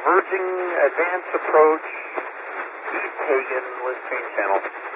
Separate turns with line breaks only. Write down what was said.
Diverging advance approach, East Hagen, list change channel.